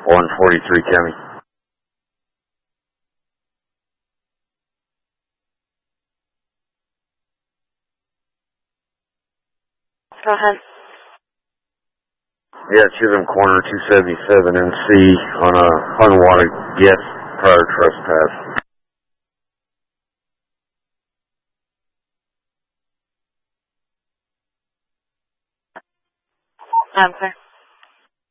143 County. Go ahead. Yeah, Chisholm Corner, 277 NC on a unwanted guest prior trespass. Answer.